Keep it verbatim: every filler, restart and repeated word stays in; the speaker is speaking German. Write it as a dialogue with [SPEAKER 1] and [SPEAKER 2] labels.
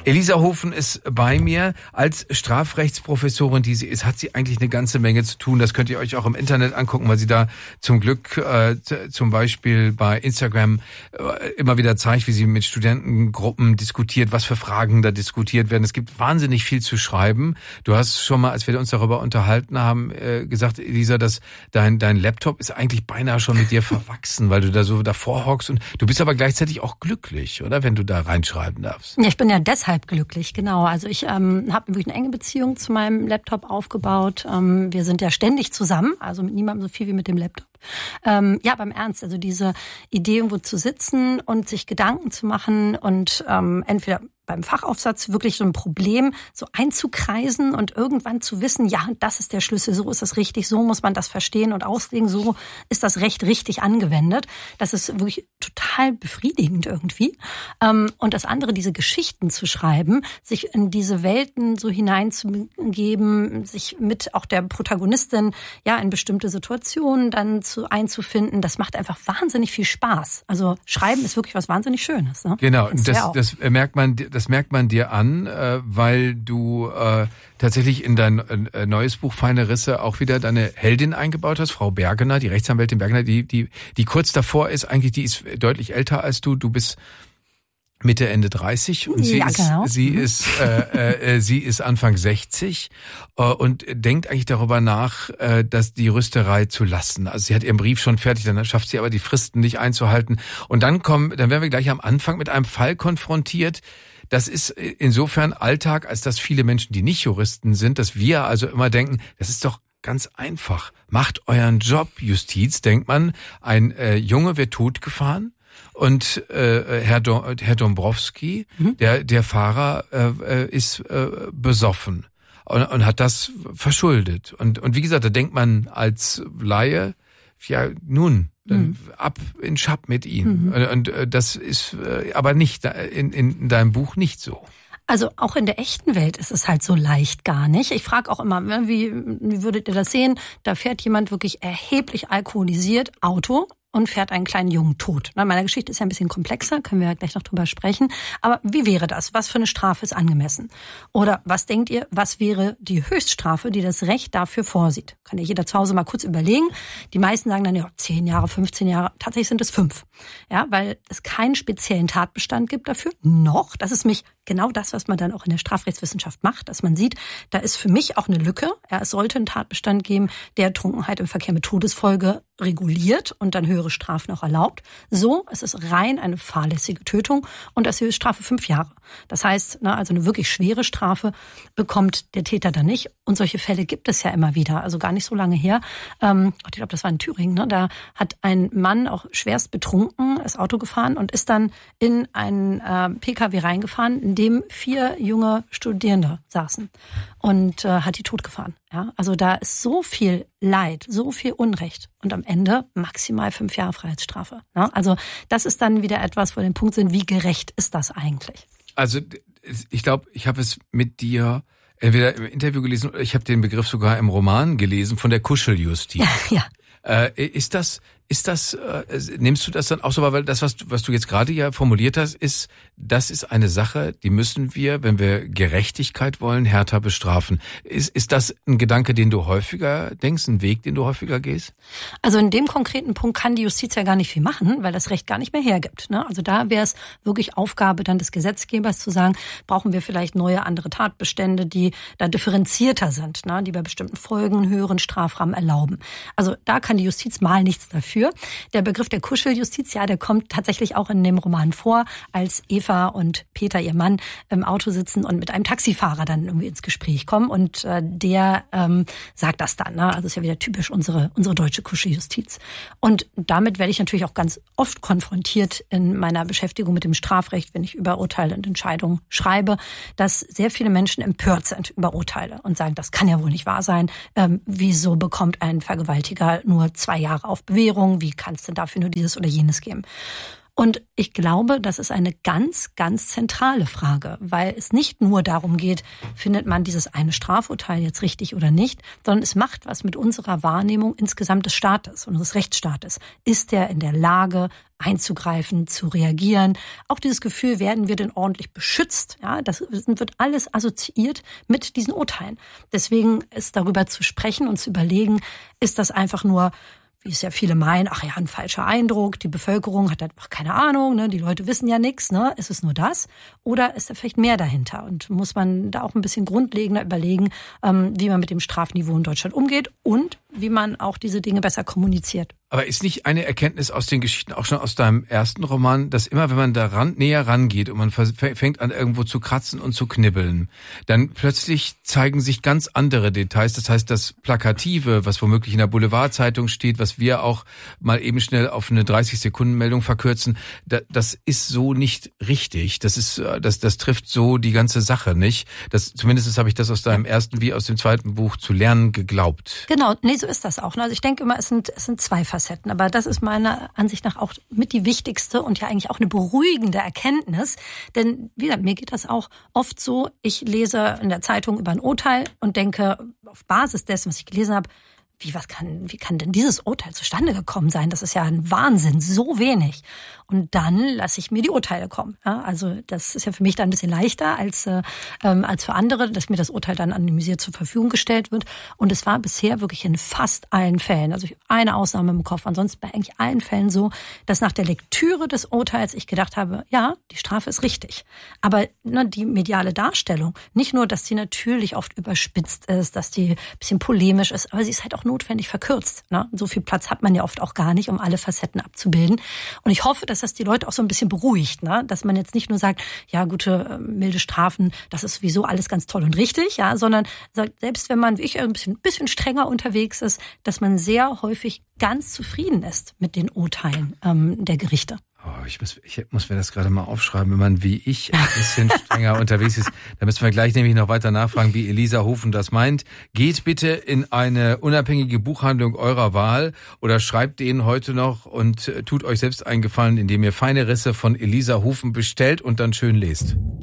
[SPEAKER 1] Elisa Hofen ist bei mir. Als Strafrechtsprofessorin, die sie ist, hat sie eigentlich eine ganze Menge zu tun. Das könnt ihr euch auch im Internet angucken, weil sie da zum Glück äh, z- zum Beispiel bei Instagram äh, immer wieder zeigt, wie sie mit Studentengruppen diskutiert, was für Fragen da diskutiert werden. Es gibt wahnsinnig viel zu schreiben. Du hast schon mal, als wir uns darüber unterhalten haben, äh, gesagt, Elisa, dass dein dein Laptop ist eigentlich beinahe schon mit dir verwachsen, weil du da so davor hockst und du bist aber gleichzeitig auch glücklich, oder? Wenn du da reinschreiben darfst.
[SPEAKER 2] Ja, ich bin ja deshalb glücklich, genau. Also ich ähm, habe wirklich eine enge Beziehung zu meinem Laptop aufgebaut. Ähm, wir sind ja ständig zusammen, also mit niemandem so viel wie mit dem Laptop. Ähm, ja, beim Ernst, also diese Idee, irgendwo zu sitzen und sich Gedanken zu machen und ähm, entweder beim Fachaufsatz wirklich so ein Problem so einzukreisen und irgendwann zu wissen, ja, das ist der Schlüssel, so ist das richtig, so muss man das verstehen und auslegen, so ist das Recht richtig angewendet. Das ist wirklich total befriedigend irgendwie. Und das andere, diese Geschichten zu schreiben, sich in diese Welten so hineinzugeben, sich mit auch der Protagonistin ja in bestimmte Situationen dann zu einzufinden, das macht einfach wahnsinnig viel Spaß. Also Schreiben ist wirklich was wahnsinnig Schönes. Ne?
[SPEAKER 1] Genau, das, das merkt man Das merkt man dir an, äh, weil du äh, tatsächlich in dein äh, neues Buch Feine Risse auch wieder deine Heldin eingebaut hast, Frau Bergener, die Rechtsanwältin Bergener, die die die kurz davor ist, eigentlich die ist deutlich älter als du. Du bist Mitte, Ende dreißig und sie
[SPEAKER 2] ja,
[SPEAKER 1] ist
[SPEAKER 2] genau.
[SPEAKER 1] sie ist äh, äh, sie ist Anfang sechzig äh, und denkt eigentlich darüber nach, äh, dass die Rüsterei zu lassen. Also sie hat ihren Brief schon fertig, dann schafft sie aber die Fristen nicht einzuhalten und dann kommen, dann werden wir gleich am Anfang mit einem Fall konfrontiert. Das ist insofern Alltag, als dass viele Menschen, die nicht Juristen sind, dass wir also immer denken, das ist doch ganz einfach. Macht euren Job, Justiz, denkt man. Ein äh, Junge wird totgefahren und äh, Herr, Do- Herr Dombrowski, mhm. der, der Fahrer, äh, ist äh, besoffen und, und hat das verschuldet. Und, und wie gesagt, da denkt man als Laie, ja nun, dann mhm. ab in Schapp mit ihm. Mhm. Und das ist aber nicht in, in deinem Buch nicht so.
[SPEAKER 2] Also auch in der echten Welt ist es halt so leicht gar nicht. Ich frage auch immer, wie, wie würdet ihr das sehen? Da fährt jemand wirklich erheblich alkoholisiert Auto und fährt einen kleinen Jungen tot. Meine Geschichte ist ja ein bisschen komplexer, können wir ja gleich noch drüber sprechen. Aber wie wäre das? Was für eine Strafe ist angemessen? Oder was denkt ihr, was wäre die Höchststrafe, die das Recht dafür vorsieht? Kann ja jeder zu Hause mal kurz überlegen. Die meisten sagen dann, ja, zehn Jahre, fünfzehn Jahre. Tatsächlich sind es fünf. Ja, weil es keinen speziellen Tatbestand gibt dafür. Noch. Das ist mich genau das, was man dann auch in der Strafrechtswissenschaft macht, dass man sieht, da ist für mich auch eine Lücke. Ja, es sollte einen Tatbestand geben, der Trunkenheit im Verkehr mit Todesfolge reguliert und dann höhere Strafen auch erlaubt. So, es ist rein eine fahrlässige Tötung und das Höchststrafe fünf Jahre. Das heißt, na, also eine wirklich schwere Strafe bekommt der Täter dann nicht. Und solche Fälle gibt es ja immer wieder, also gar nicht so lange her. Ähm, ich glaube, das war in Thüringen. Ne? Da hat ein Mann auch schwerst betrunken das Auto gefahren und ist dann in einen äh, P K W reingefahren, in dem vier junge Studierende saßen und äh, hat die totgefahren. Ja? Also da ist so viel Leid, so viel Unrecht und am Ende maximal fünf Jahre Freiheitsstrafe. Ja? Also das ist dann wieder etwas, wo wir den Punkt sind, wie gerecht ist das eigentlich?
[SPEAKER 1] Also ich glaube, ich habe es mit dir entweder im Interview gelesen oder ich habe den Begriff sogar im Roman gelesen von der Kuscheljustiz.
[SPEAKER 2] Ja.
[SPEAKER 1] Äh, ist das, ist das, äh, nimmst du das dann auch so, weil das, was du, was du jetzt gerade ja formuliert hast, ist, das ist eine Sache, die müssen wir, wenn wir Gerechtigkeit wollen, härter bestrafen. Ist, ist das ein Gedanke, den du häufiger denkst, ein Weg, den du häufiger gehst?
[SPEAKER 2] Also in dem konkreten Punkt kann die Justiz ja gar nicht viel machen, weil das Recht gar nicht mehr hergibt. Ne? Also da wäre es wirklich Aufgabe dann des Gesetzgebers zu sagen, brauchen wir vielleicht neue, andere Tatbestände, die da differenzierter sind, ne? Die bei bestimmten Folgen einen höheren Strafrahmen erlauben. Also da kann die Justiz mal nichts dafür. Der Begriff der Kuscheljustiz, ja, der kommt tatsächlich auch in dem Roman vor, als Eva und Peter, ihr Mann, im Auto sitzen und mit einem Taxifahrer dann irgendwie ins Gespräch kommen und äh, der ähm, sagt das dann. Ne? Also ist ja wieder typisch unsere unsere deutsche Kuscheljustiz. Und damit werde ich natürlich auch ganz oft konfrontiert in meiner Beschäftigung mit dem Strafrecht, wenn ich über Urteile und Entscheidungen schreibe, dass sehr viele Menschen empört sind über Urteile und sagen, das kann ja wohl nicht wahr sein. Ähm, wieso bekommt ein Vergewaltiger nur zwei Jahre auf Bewährung? Wie kann es denn dafür nur dieses oder jenes geben? Und ich glaube, das ist eine ganz, ganz zentrale Frage, weil es nicht nur darum geht, findet man dieses eine Strafurteil jetzt richtig oder nicht, sondern es macht was mit unserer Wahrnehmung insgesamt des Staates, unseres Rechtsstaates. Ist der in der Lage, einzugreifen, zu reagieren? Auch dieses Gefühl, werden wir denn ordentlich beschützt? Ja, das wird alles assoziiert mit diesen Urteilen. Deswegen ist darüber zu sprechen und zu überlegen, ist das einfach nur, wie es ja viele meinen, ach ja, ein falscher Eindruck, die Bevölkerung hat einfach keine Ahnung, ne, die Leute wissen ja nichts, ne, ist es nur das? Oder ist da vielleicht mehr dahinter? Und muss man da auch ein bisschen grundlegender überlegen, ähm, wie man mit dem Strafniveau in Deutschland umgeht und wie man auch diese Dinge besser kommuniziert.
[SPEAKER 1] Aber ist nicht eine Erkenntnis aus den Geschichten, auch schon aus deinem ersten Roman, dass immer, wenn man da ran, näher rangeht und man fängt an, irgendwo zu kratzen und zu knibbeln, dann plötzlich zeigen sich ganz andere Details. Das heißt, das Plakative, was womöglich in der Boulevardzeitung steht, was wir auch mal eben schnell auf eine dreißig-Sekunden-Meldung verkürzen, das ist so nicht richtig. Das ist, das, das trifft so die ganze Sache nicht. Das, zumindest habe ich das aus deinem ersten wie aus dem zweiten Buch zu lernen geglaubt.
[SPEAKER 2] Genau, nee, so ist das auch. Also ich denke immer, es sind, es sind zwei Facetten. Aber das ist meiner Ansicht nach auch mit die wichtigste und ja eigentlich auch eine beruhigende Erkenntnis. Denn wie gesagt, mir geht das auch oft so, ich lese in der Zeitung über ein Urteil und denke auf Basis dessen, was ich gelesen habe, Wie, was kann, wie kann denn dieses Urteil zustande gekommen sein? Das ist ja ein Wahnsinn, so wenig. Und dann lasse ich mir die Urteile kommen. Ja, also das ist ja für mich dann ein bisschen leichter als äh, ähm, als für andere, dass mir das Urteil dann anonymisiert zur Verfügung gestellt wird. Und es war bisher wirklich in fast allen Fällen, also eine Ausnahme im Kopf, ansonsten bei eigentlich allen Fällen so, dass nach der Lektüre des Urteils ich gedacht habe, ja, die Strafe ist richtig. Aber ne, die mediale Darstellung, nicht nur, dass die natürlich oft überspitzt ist, dass die ein bisschen polemisch ist, aber sie ist halt auch notwendig verkürzt. Ne? So viel Platz hat man ja oft auch gar nicht, um alle Facetten abzubilden. Und ich hoffe, dass das die Leute auch so ein bisschen beruhigt, ne? Dass man jetzt nicht nur sagt, ja, gute, äh, milde Strafen, das ist sowieso alles ganz toll und richtig, ja, sondern sagt, selbst wenn man wie ich ein bisschen, bisschen strenger unterwegs ist, dass man sehr häufig ganz zufrieden ist mit den Urteilen ähm, der Gerichte.
[SPEAKER 1] Oh, ich muss, ich muss mir das gerade mal aufschreiben, wenn man wie ich ein bisschen strenger unterwegs ist. Da müssen wir gleich nämlich noch weiter nachfragen, wie Elisa Hofen das meint. Geht bitte in eine unabhängige Buchhandlung eurer Wahl oder schreibt denen heute noch und tut euch selbst einen Gefallen, indem ihr Feine Risse von Elisa Hofen bestellt und dann schön lest.